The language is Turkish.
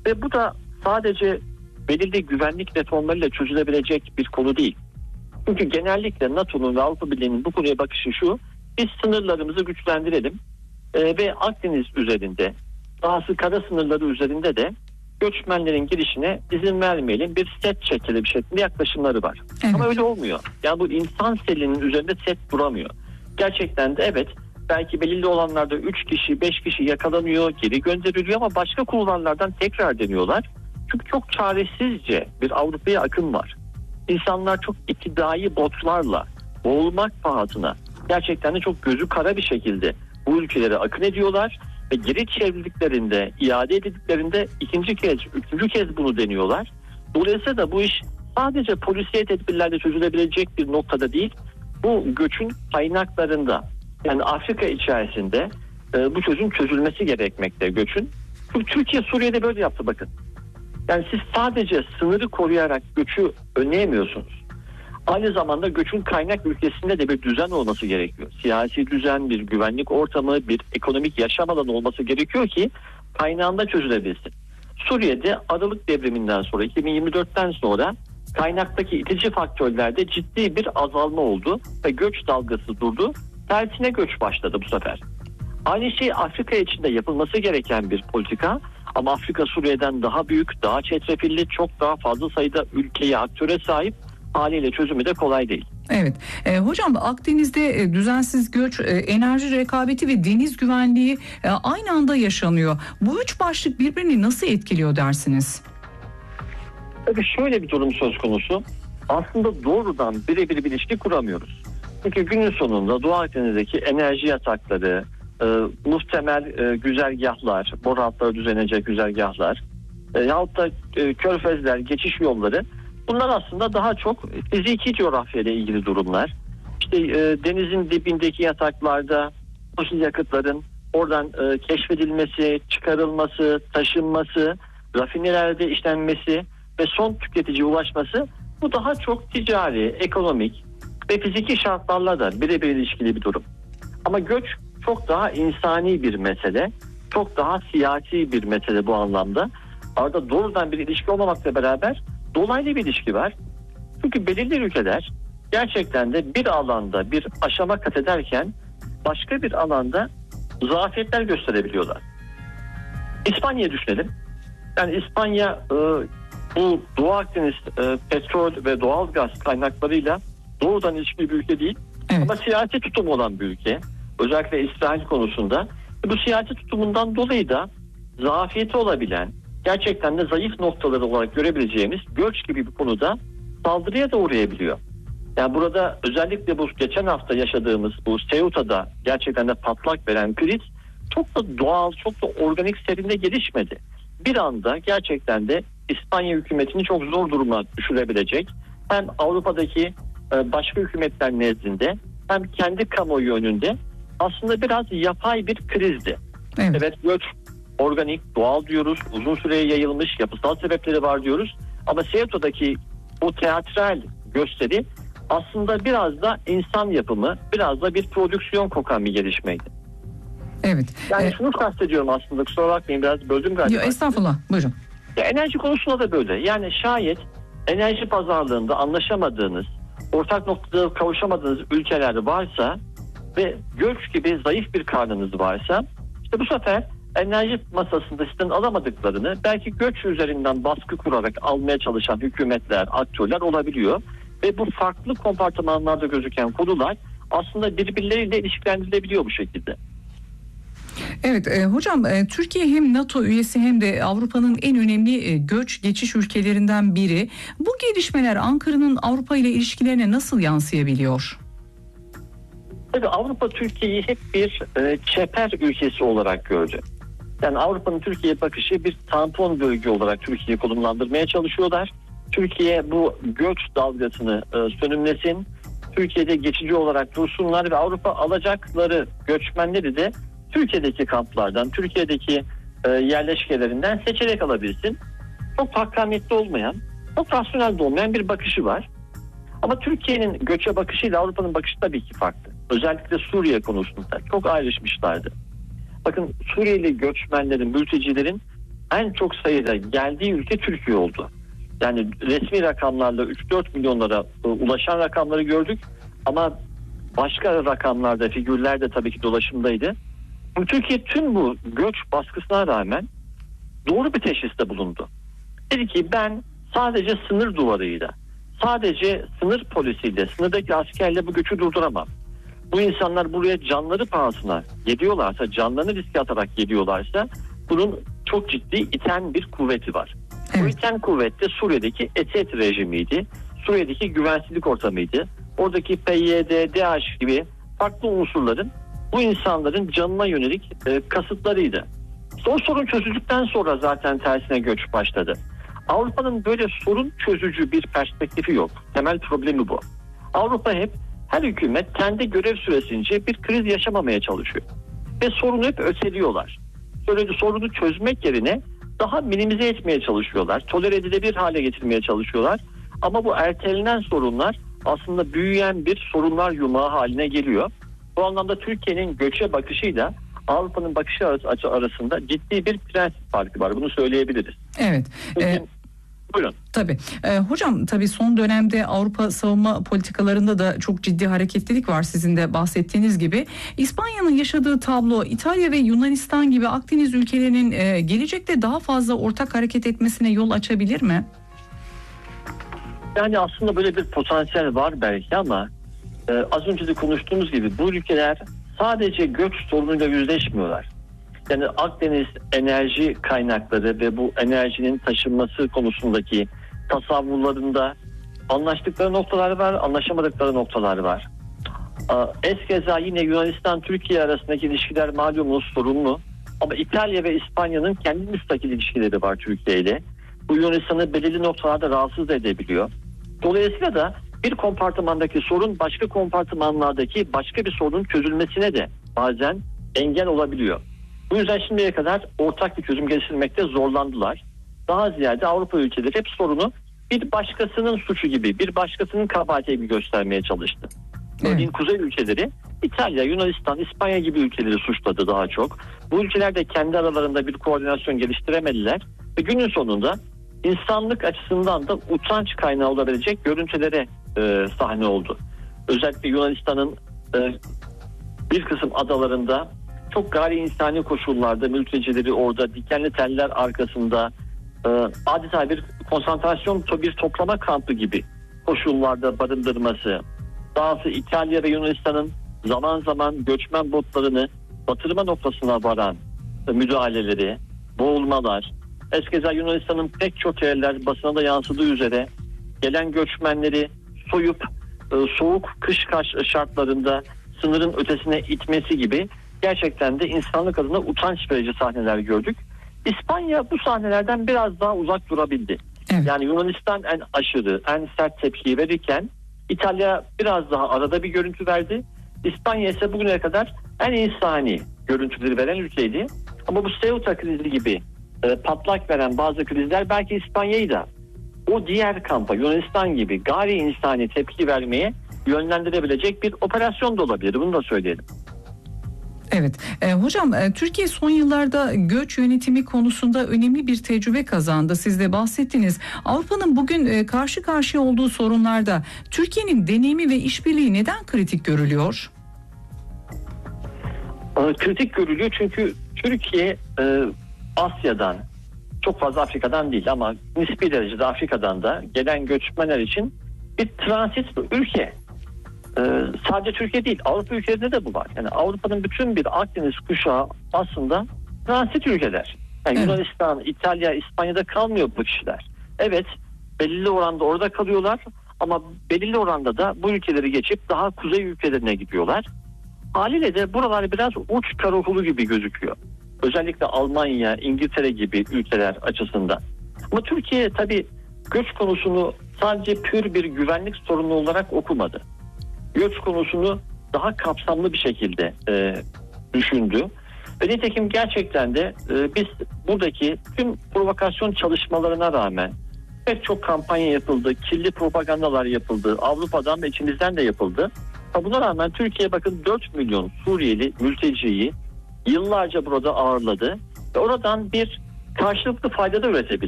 Ve bu da sadece belirli güvenlik reformlarıyla çözülebilecek bir konu değil. Çünkü genellikle NATO'nun ve Avrupa Birliği'nin bu konuya bakışı şu: biz sınırlarımızı güçlendirelim ve Akdeniz üzerinde, dahası kara sınırları üzerinde de göçmenlerin girişine izin vermeyelim, bir set çekelim şeklinde yaklaşımları var. Evet. Ama öyle olmuyor. Yani bu insan selinin üzerinde set duramıyor. Gerçekten de evet, belki belirli olanlarda 3 kişi 5 kişi yakalanıyor, geri gönderiliyor ama başka kulvarlardan tekrar deniyorlar. Çünkü çok çaresizce bir Avrupa'ya akım var. İnsanlar çok iktidai botlarla boğulmak pahasına gerçekten de çok gözü kara bir şekilde bu ülkelere akın ediyorlar ve geri çevrildiklerinde, iade edildiklerinde ikinci kez, üçüncü kez bunu deniyorlar. Dolayısıyla da bu iş sadece polisiye tedbirlerle çözülebilecek bir noktada değil, bu göçün kaynaklarında, yani Afrika içerisinde bu çözüm çözülmesi gerekmekte göçün. Çünkü Türkiye Suriye'de böyle yaptı bakın. Yani siz sadece sınırı koruyarak göçü önleyemiyorsunuz. Aynı zamanda göçün kaynak ülkesinde de bir düzen olması gerekiyor. Siyasi düzen, bir güvenlik ortamı, bir ekonomik yaşam alanı olması gerekiyor ki kaynağında çözülebilsin. Suriye'de Aralık devriminden sonra, 2024'ten sonra kaynaktaki itici faktörlerde ciddi bir azalma oldu ve göç dalgası durdu. Tersine göç başladı bu sefer. Aynı şey Afrika için de yapılması gereken bir politika. Ama Afrika Suriye'den daha büyük, daha çetrefilli, çok daha fazla sayıda ülkeye, aktöre sahip, haliyle çözümü de kolay değil. Evet. Hocam Akdeniz'de düzensiz göç, enerji rekabeti ve deniz güvenliği aynı anda yaşanıyor. Bu üç başlık birbirini nasıl etkiliyor dersiniz? Tabii şöyle bir durum söz konusu. Aslında doğrudan birebir bir ilişki kuramıyoruz. Çünkü günün sonunda Doğu Akdeniz'deki enerji yatakları, muhtemel güzergahlar, boru hatları düzenlenecek güzergahlar, yahut da körfezler, geçiş yolları, bunlar aslında daha çok fiziki coğrafyayla ilgili durumlar. İşte denizin dibindeki yataklarda fosil yakıtların oradan keşfedilmesi, çıkarılması, taşınması, rafinerelerde işlenmesi ve son tüketiciye ulaşması, bu daha çok ticari, ekonomik ve fiziki şartlarla da birebir ilişkili bir durum. Ama göç çok daha insani bir mesele, çok daha siyasi bir mesele bu anlamda. Arada doğrudan bir ilişki olmamakla beraber dolaylı bir ilişki var. Çünkü belirli ülkeler gerçekten de bir alanda bir aşama kat ederken başka bir alanda zafiyetler gösterebiliyorlar. İspanya'yı düşünelim. Yani İspanya bu Doğu Akdeniz petrol ve doğalgaz kaynaklarıyla doğrudan ilişkili bir ülke değil. Evet. Ama siyasi tutum olan bir ülke. Özellikle İsrail konusunda. Bu siyasi tutumundan dolayı da zafiyeti olabilen, gerçekten de zayıf noktaları olarak görebileceğimiz göç gibi bir konuda saldırıya da uğrayabiliyor. Yani burada özellikle bu geçen hafta yaşadığımız bu Ceuta'da gerçekten de patlak veren kriz çok da doğal, çok da organik serinde gelişmedi. Bir anda gerçekten de İspanya hükümetini çok zor duruma düşürebilecek, hem Avrupa'daki başka hükümetler nezdinde hem kendi kamuoyu önünde aslında biraz yapay bir krizdi. Evet, göç organik, doğal diyoruz, uzun süreye yayılmış, yapısal sebepleri var diyoruz. Ama Ceuta'daki o teatral gösteri aslında biraz da insan yapımı, biraz da bir prodüksiyon kokan bir gelişmeydi. Evet. Yani şunu kastediyorum aslında, kusura bakmayın biraz böldüm galiba. Yok, estağfurullah, buyurun. Ya, enerji konusunda da böyle. Yani şayet enerji pazarlığında anlaşamadığınız, ortak noktada kavuşamadığınız ülkeler varsa ve göç gibi zayıf bir karnınız varsa, işte bu sefer enerji masasında sizden alamadıklarını belki göç üzerinden baskı kurarak almaya çalışan hükümetler, aktörler olabiliyor. Ve bu farklı kompartımanlarda gözüken konular aslında birbirleriyle ilişkilendirilebiliyor bu şekilde. Evet hocam, Türkiye hem NATO üyesi hem de Avrupa'nın en önemli göç geçiş ülkelerinden biri. Bu gelişmeler Ankara'nın Avrupa ile ilişkilerine nasıl yansıyabiliyor? Tabii Avrupa Türkiye'yi hep bir çeper ülkesi olarak gördü. Yani Avrupa'nın Türkiye'ye bakışı bir tampon bölge olarak Türkiye'yi konumlandırmaya çalışıyorlar. Türkiye bu göç dalgasını sönümlesin, Türkiye'de geçici olarak dursunlar ve Avrupa alacakları göçmenleri de Türkiye'deki kamplardan, Türkiye'deki yerleşkelerinden seçerek alabilsin. Çok hakkaniyetli olmayan, çok rasyonel de olmayan bir bakışı var. Ama Türkiye'nin göçe bakışıyla Avrupa'nın bakışı tabii ki farklı. Özellikle Suriye konusunda çok ayrışmışlardı. Bakın, Suriyeli göçmenlerin, mültecilerin en çok sayıda geldiği ülke Türkiye oldu. Yani resmi rakamlarla 3-4 milyonlara ulaşan rakamları gördük ama başka rakamlarda, figürler de tabii ki dolaşımdaydı. Türkiye tüm bu göç baskısına rağmen doğru bir teşhiste bulundu. Dedi ki ben sadece sınır duvarıyla, sadece sınır polisiyle, sınırdaki askerle bu göçü durduramam. Bu insanlar buraya canları pahasına geliyorlarsa, canlarını riske atarak geliyorlarsa bunun çok ciddi iten bir kuvveti var. Evet. Bu iten kuvvet de Suriye'deki Esed rejimiydi. Suriye'deki güvensizlik ortamıydı. Oradaki PYD, DAEŞ gibi farklı unsurların bu insanların canına yönelik kasıtlarıydı. O sorun çözüldükten sonra zaten tersine göç başladı. Avrupa'nın böyle sorun çözücü bir perspektifi yok. Temel problemi bu. Avrupa hep, her hükümet kendi görev süresince bir kriz yaşamamaya çalışıyor. Ve sorunu hep öteliyorlar. Sorunu çözmek yerine daha minimize etmeye çalışıyorlar. Tolere edilebilir hale getirmeye çalışıyorlar. Ama bu ertelenen sorunlar aslında büyüyen bir sorunlar yumağı haline geliyor. Bu anlamda Türkiye'nin göçe bakışıyla Avrupa'nın bakışı arasında ciddi bir prensip farkı var. Bunu söyleyebiliriz. Evet. Buyurun. Tabii. Hocam tabii son dönemde Avrupa savunma politikalarında da çok ciddi hareketlilik var sizin de bahsettiğiniz gibi. İspanya'nın yaşadığı tablo İtalya ve Yunanistan gibi Akdeniz ülkelerinin gelecekte daha fazla ortak hareket etmesine yol açabilir mi? Yani aslında böyle bir potansiyel var belki ama az önce de konuştuğumuz gibi bu ülkeler sadece göç sorunuyla yüzleşmiyorlar. Yani Akdeniz enerji kaynakları ve bu enerjinin taşınması konusundaki tasavvurlarında anlaştıkları noktalar var, anlaşamadıkları noktalar var. Eskeza yine Yunanistan-Türkiye arasındaki ilişkiler malumunuz sorunlu. Ama İtalya ve İspanya'nın kendi müstakil ilişkileri var Türkiye ile. Bu Yunanistan'ı belirli noktalarda rahatsız edebiliyor. Dolayısıyla da bir kompartımandaki sorun başka kompartımanlardaki başka bir sorunun çözülmesine de bazen engel olabiliyor. Bu yüzden şimdiye kadar ortak bir çözüm geliştirmekte zorlandılar. Daha ziyade Avrupa ülkeleri hep sorunu bir başkasının suçu gibi, bir başkasının kabahati gibi göstermeye çalıştı. Örneğin Kuzey ülkeleri İtalya, Yunanistan, İspanya gibi ülkeleri suçladı daha çok. Bu ülkeler de kendi aralarında bir koordinasyon geliştiremediler ve günün sonunda insanlık açısından da utanç kaynağı olabilecek görüntülere sahne oldu. Özellikle Yunanistan'ın bir kısım adalarında çok gayri insani koşullarda mültecileri orada dikenli teller arkasında adeta bir konsantrasyon, bir toplama kampı gibi koşullarda barındırması, dahası İtalya ve Yunanistan'ın zaman zaman göçmen botlarını batırma noktasına varan müdahaleleri, boğulmalar, eskeza Yunanistan'ın pek çok yerler basına da yansıdığı üzere gelen göçmenleri soyup soğuk kış şartlarında sınırın ötesine itmesi gibi gerçekten de insanlık adına utanç verici sahneler gördük. İspanya bu sahnelerden biraz daha uzak durabildi. Evet. Yani Yunanistan en aşırı, en sert tepkiyi verirken İtalya biraz daha arada bir görüntü verdi. İspanya ise bugüne kadar en insani görüntüleri veren ülkeydi. Ama bu Ceuta krizi gibi patlak veren bazı krizler belki İspanya'yı da o diğer kampa, Yunanistan gibi gayri insani tepki vermeye yönlendirebilecek bir operasyon da olabilir. Bunu da söyleyelim. Evet. Hocam Türkiye son yıllarda göç yönetimi konusunda önemli bir tecrübe kazandı. Siz de bahsettiniz. Avrupa'nın bugün karşı karşıya olduğu sorunlarda Türkiye'nin deneyimi ve işbirliği neden kritik görülüyor? Kritik görülüyor çünkü Türkiye Asya'dan, çok fazla Afrika'dan değil ama nispi derecede Afrika'dan da gelen göçmenler için bir transit ülke. Sadece Türkiye değil, Avrupa ülkelerinde de bu var. Yani Avrupa'nın bütün bir Akdeniz kuşağı aslında transit ülkeler. Yani evet. Yunanistan, İtalya, İspanya'da kalmıyor bu kişiler. Evet, belirli oranda orada kalıyorlar ama belirli oranda da bu ülkeleri geçip daha kuzey ülkelerine gidiyorlar. Haliyle de buralar biraz uç karakolu gibi gözüküyor. Özellikle Almanya, İngiltere gibi ülkeler açısından. Ama Türkiye tabii göç konusunu sadece pür bir güvenlik sorunu olarak okumadı. Göç konusunu daha kapsamlı bir şekilde düşündü. Ve nitekim gerçekten de biz buradaki tüm provokasyon çalışmalarına rağmen pek çok kampanya yapıldı, kirli propagandalar yapıldı, Avrupa'dan ve içimizden de yapıldı. Buna rağmen Türkiye bakın 4 milyon Suriyeli mülteciyi yıllarca burada ağırladı ve oradan bir karşılıklı fayda da üretebilir.